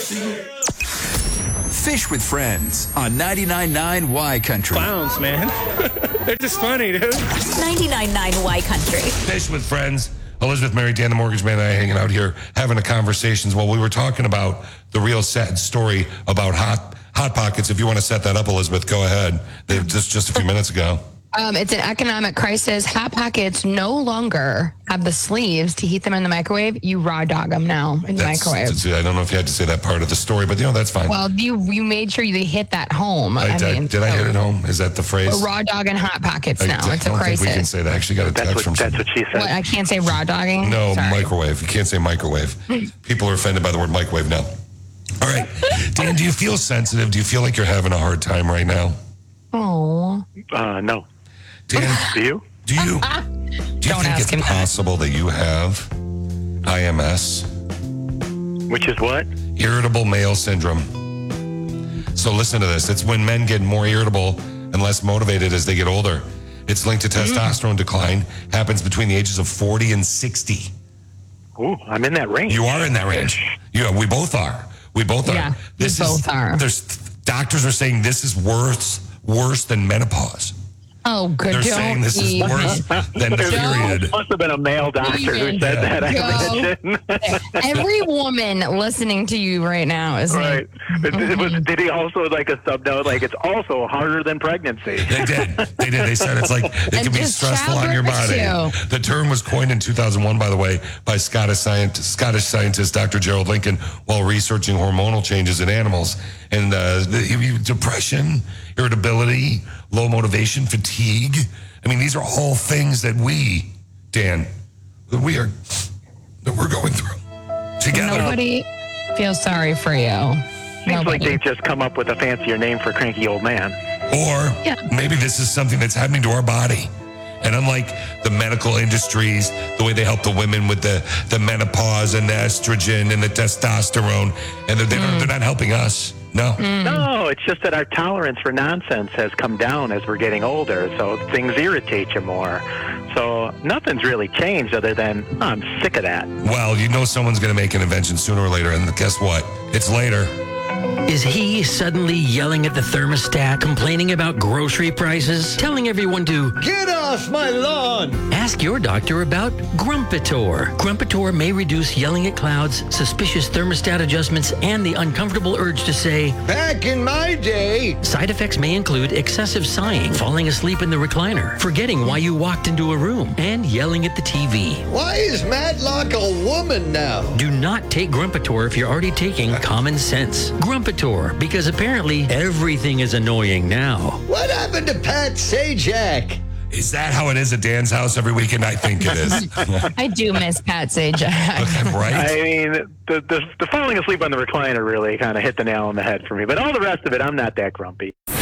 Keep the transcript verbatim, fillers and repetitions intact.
Fish with Friends on ninety-nine point nine Y Country. Clowns, man. They're just funny, dude. ninety-nine point nine Y Country. Fish with Friends. Elizabeth, Mary, Dan, the mortgage man, and I hanging out here having a conversations while we were talking about the real sad story about Hot Hot Pockets. If you want to set that up, Elizabeth, go ahead. They just just a few minutes ago. Um, it's an economic crisis. Hot Pockets no longer have the sleeves to heat them in the microwave. You raw dog them now in the That's, microwave. that's- I don't know if you had to say that part of the story, but you know, that's fine. Well, you you made sure you hit that home. I, I, I- mean, did I so hit it home? Is that the phrase? we're raw dogging Hot Pockets I, now. I It's a don't think we can crisis. say that. I actually got a That's text what, from that's some- what she said. What, I can't say raw dogging? No, Sorry. microwave. You can't say microwave. People are offended by the word microwave now. All right. Dan, do you feel sensitive? Do you feel like you're having a hard time right now? Oh. Uh, no. Dan, Do you? do you, do you Don't think ask it's him that. possible that you have I M S? Which is what? Irritable male syndrome. So listen to this. It's when men get more irritable and less motivated as they get older. It's linked to testosterone decline. Happens between the ages of forty and sixty. Ooh, I'm in that range. You are in that range. Yeah, we both are. We both are. Yeah, we both are. There's doctors are saying this is worse worse than menopause. Oh, good. They're Don't saying this is even. worse than the period. Must have been a male doctor who Even said that, I go. imagine. Every woman listening to you right now is Right. like, It, it was, did he also like a sub note? Like, it's also harder than pregnancy. They did. They did. They said it's like it And can be just stressful on your body. childbirth, The term was coined in two thousand one, by the way, by Scottish scientist, Scottish scientist Doctor Gerald Lincoln while researching hormonal changes in animals. And uh, the, depression, irritability, low motivation, fatigue. I mean, these are all things that we, Dan, that we are, that we're going through together. nobody feels sorry for you. Seems like Nobody. they just come up with a fancier name for cranky old man. Or Yeah. maybe this is something that's happening to our body. And unlike the medical industries, the way they help the women with the, the menopause and the estrogen and the testosterone, and they're, they don't, they're not helping us. No. No, it's just that our tolerance for nonsense has come down as we're getting older, so things irritate you more. So nothing's really changed other than, oh, I'm sick of that. Well, you know someone's going to make an invention sooner or later, and guess what? It's later. Is he suddenly yelling at the thermostat, complaining about grocery prices, telling everyone to Get off my lawn! ask your doctor about Grumpitor? Grumpitor may reduce yelling at clouds, suspicious thermostat adjustments, and the uncomfortable urge to say. Back in my day, Side effects may include excessive sighing, falling asleep in the recliner, forgetting why you walked into a room, and yelling at the T V. why is Matlock a woman now? Do not take Grumpitor if you're already taking Common Sense. Grumpitor, because apparently everything is annoying now. What happened to Pat Sajak? Is that how it is at Dan's house every weekend? I think it is. I do miss Pat Sajak. Right? I mean, the, the, the falling asleep on the recliner really kind of hit the nail on the head for me. But all the rest of it, I'm not that grumpy.